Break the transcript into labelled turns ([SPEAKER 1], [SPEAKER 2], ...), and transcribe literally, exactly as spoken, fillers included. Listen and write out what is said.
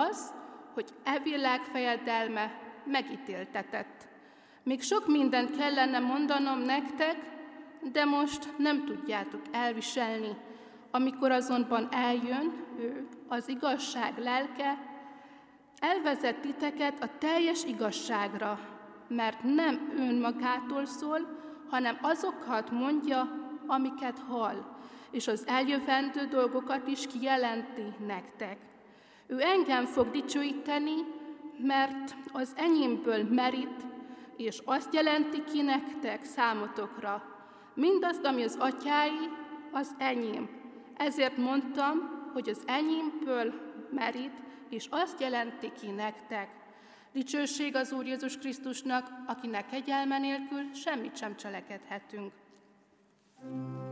[SPEAKER 1] az, hogy e világ fejedelme megítéltetett. Még sok mindent kellene mondanom nektek, de most nem tudjátok elviselni. Amikor azonban eljön ő, az igazság lelke, elvezet titeket a teljes igazságra, mert nem önmagától szól, hanem azokat mondja, amiket hall, és az eljövendő dolgokat is kijelenti nektek. Ő engem fog dicsőíteni, mert az enyémből merít, és azt jelenti ki nektek számotokra. Mindazt, ami az atyái, az enyém. Ezért mondtam, hogy az enyémből merít, és azt jelenti ki nektek. Dicsőség az Úr Jézus Krisztusnak, akinek kegyelme nélkül semmit sem cselekedhetünk.